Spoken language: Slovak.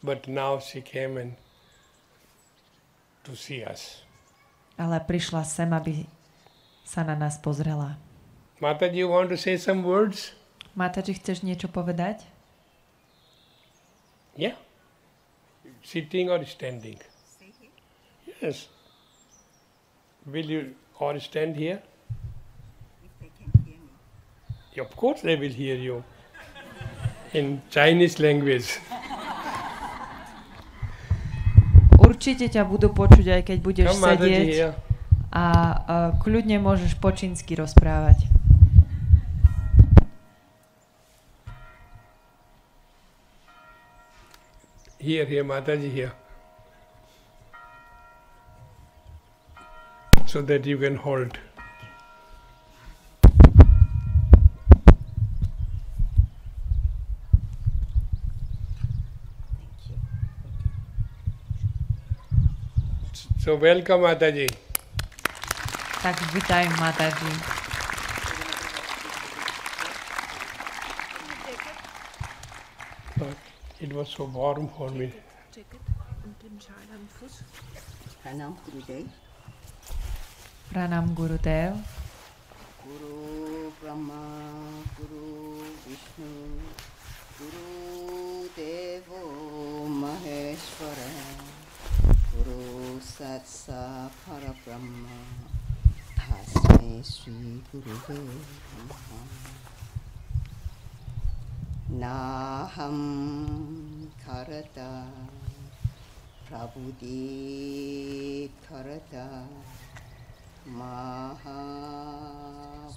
but now she came and to see us. Ale prišla sem, aby sa na nás pozrela. Mataji, you want to say some words? Mataji, chceš niečo povedať? Yeah. Sitting or standing? Yes. Will you all stand here? If they can hear me. Of course they will hear you. In Chinese language. Určite ťa budú počuť, aj keď budeš Come, Mataji, sedieť here. a kľudne môžeš po čínsky rozprávať. Here, Mataji, here. So that you can hold. So welcome, Mataji. Tak vítaj, Mataji. It was so warm for me. Jacket und den Schal am Fuß. Pranam Gurudev. Pranam Gurudev. Guru Brahma, Guru Vishnu, Guru Devo Maheshwara, Guru Satsa Parabrahma, Tasmai Sri Guruve Namaha. Naham Karata Prabhuti Karata Maha